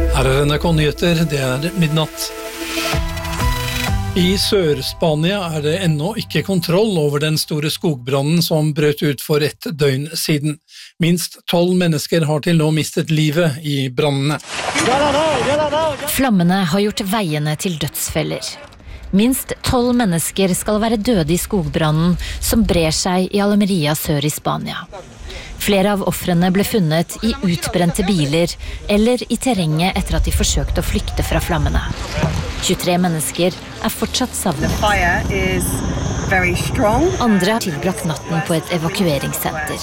Her NRK Nyheter, det midnatt. I Sør-Spania det ennå ikke kontroll over den store skogbrannen som brøt ut for et døgn siden. Minst 12 mennesker har til nå mistet livet i brannene. Flammene har gjort veiene til dødsfeller. Minst 12 mennesker skal være døde i skogbrannen som brer seg i Almeria sør i Spania. Flere av ofrene ble funnet i utbrente biler eller i terrenget etter at de forsøkte å flykte fra flammene. 23 mennesker fortsatt savnet. Andre har tilbrakt natten på et evakueringssenter.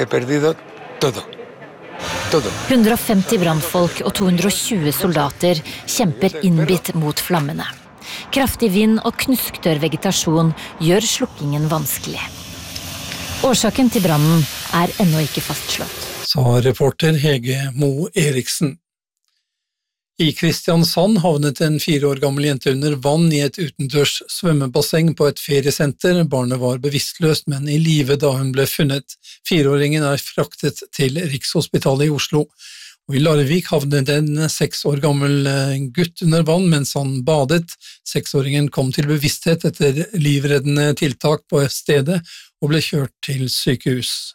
150 brannfolk og 220 soldater kjemper innbitt mot flammene. Kraftig vind og knusktørr vegetasjon gjør slukkingen vanskelig. Årsaken til brannen ennå ikke fastslått. Sa reporter Hege Mo Eriksen. I Kristiansand havnet en 4 år gammel jente under vann i et utendørs svømmebasseng på et feriesenter. Barnet var bevisstløst, men i live da hun ble funnet. 4-åringen fraktet til Rikshospitalet i Oslo. Og i Larvik havnet en 6 år gammel gutt under vann mens han badet. 6-åringen kom til bevissthet etter livreddende tiltak på stedet og ble kjørt til sykehus.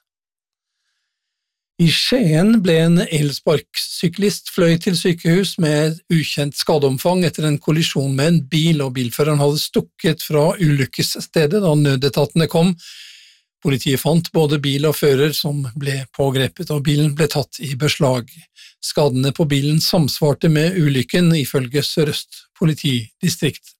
I Skien ble en elsparksyklist fløyet til sykehus med et ukjent skadeomfang etter en kollisjon med en bil, og bilføreren hadde stukket fra ulykkesstedet da nødetatene kom. Politiet fant både bil og fører som ble pågrepet, og bilen ble tatt i beslag. Skadene på bilen samsvarte med ulykken ifølge Sør-Øst politidistrikt.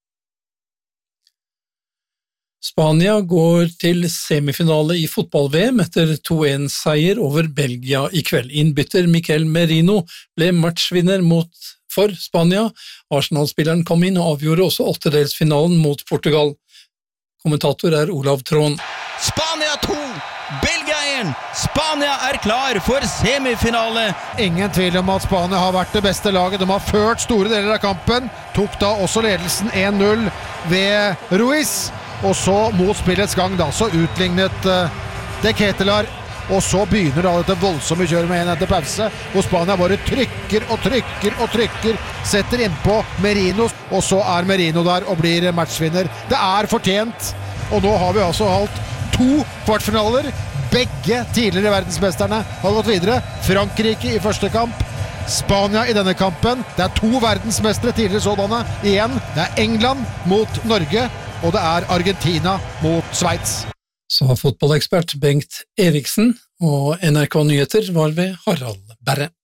Spania går til semifinale i fotball-VM etter 2-1-seier over Belgia i kveld. Innbytter Mikel Merino ble matchvinner for Spania. Arsenal-spilleren kom inn og avgjorde også 8-delsfinalen mot Portugal. Kommentator Olav Trån. Spania 2, Belgia 1. Spania klar for semifinale. Ingen tvil om at Spania har vært det beste laget. De har ført store deler av kampen. Tok da også ledelsen 1-0 ved Ruiz. Og så mot spillets gang da, så utlignet De Ketelar, og så begynner da dette voldsomme kjøret med en etter pause, hvor Spania bare trykker og trykker og trykker, setter innpå Merino, og så Merino der og blir matchvinner. Det fortjent, og nå har vi altså holdt 2 kvartfinaler. Begge tidligere verdensmesterne har gått videre. Frankrike i første kamp, Spania i denne kampen. Det 2 verdensmestere tidligere sådanne igjen. Det England mot Norge, og det Argentina mot Sveits. Sa fotballekspert Bengt Eriksen, og NRK Nyheter var ved Harald Berre.